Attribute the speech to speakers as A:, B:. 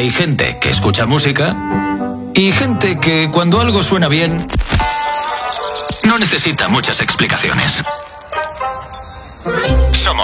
A: Hay gente que escucha música y gente que cuando algo suena bien no necesita muchas explicaciones. Somos